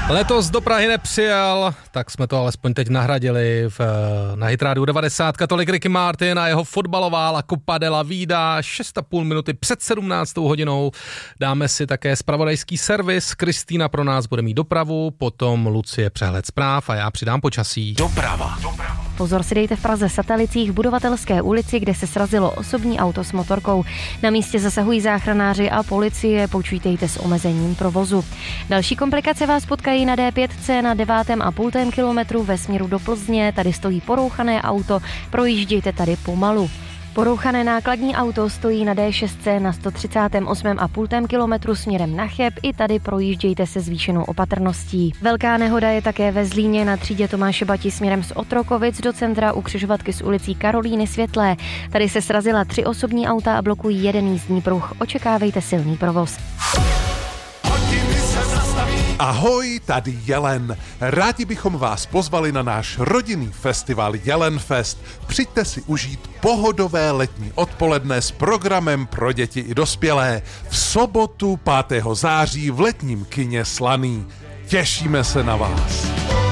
Letos do Prahy nepřijel, tak jsme to alespoň teď nahradili na Hit Radio 90. Tolik Ricky Martin a jeho fotbalová La Copa de la Vida. 6,5 minuty před 17. hodinou. Dáme si také zpravodajský servis. Kristýna pro nás bude mít dopravu, potom Lucie přehled zpráv a já přidám počasí. Doprava. Pozor si dejte v Praze Satelicích v Budovatelské ulici, kde se srazilo osobní auto s motorkou. Na místě zasahují záchranáři a policie, počítejte s omezením provozu. Další komplikace vás potkají na D5 na 9,5 kilometru ve směru do Plzně. Tady stojí porouchané auto, projíždějte tady pomalu. Porouchané nákladní auto stojí na D6 na 138,5 kilometru směrem na Cheb, i tady projíždějte se zvýšenou opatrností. Velká nehoda je také ve Zlíně na třídě Tomáše Bati směrem z Otrokovic do centra u křižovatky s ulicí Karolíny Světlé. Tady se srazila 3 osobní auta a blokují jeden jízdní pruh. Očekávejte silný provoz. Ahoj, tady Jelen. Rádi bychom vás pozvali na náš rodinný festival Jelenfest. Přijďte si užít pohodové letní odpoledne s programem pro děti i dospělé. V sobotu 5. září v letním kině Slaný. Těšíme se na vás.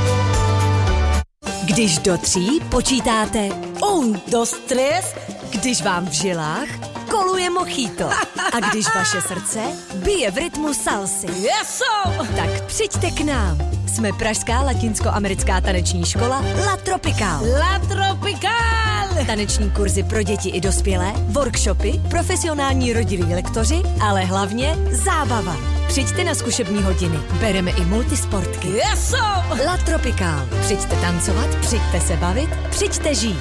Když do 3 počítáte 1, 2, 3, když vám v žilách koluje mojito a když vaše srdce bije v rytmu salsy. Tak přijďte k nám. Jsme pražská latinsko-americká taneční škola La Tropical. La Tropical! Taneční kurzy pro děti i dospělé, workshopy, profesionální rodilí lektoři, ale hlavně zábava. Přijďte na zkušební hodiny. Bereme i multisportky. La Tropical. Přijďte tancovat, přijďte se bavit, přijďte žít.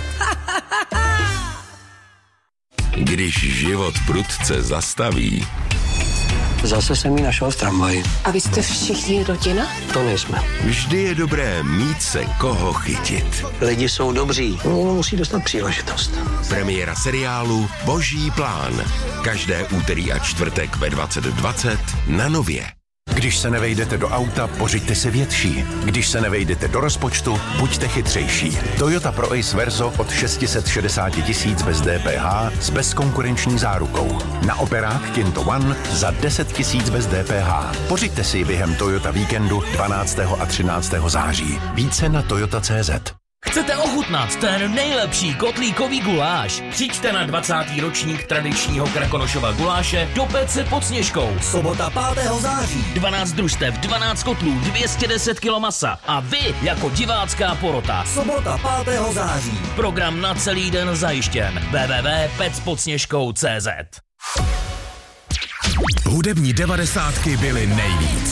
Když život prudce zastaví. Zase jsem ji našel v tramvaji. A vy jste všichni rodina? To nejsme. Vždy je dobré mít se koho chytit. Lidi jsou dobří, jenom musí dostat příležitost. Premiéra seriálu Boží plán. Každé úterý a čtvrtek ve 20:20 na Nově. Když se nevejdete do auta, pořiďte si větší. Když se nevejdete do rozpočtu, buďte chytřejší. Toyota Pro Ace Verso od 660 000 bez DPH s bezkonkurenční zárukou. Na operách Kinto One za 10 000 bez DPH. Pořiďte si ji během Toyota víkendu 12. a 13. září. Více na toyota.cz. Chcete ochutnat ten nejlepší kotlíkový guláš? Přijďte na 20. ročník tradičního Krakonošova guláše do Pece pod Sněžkou. Sobota 5. září. 12 družstev, 12 kotlů, 210 kg masa a vy jako divácká porota. Sobota 5. září. Program na celý den zajištěn. www.pecpodsněžkou.cz. Hudební 90 byly nejvíc.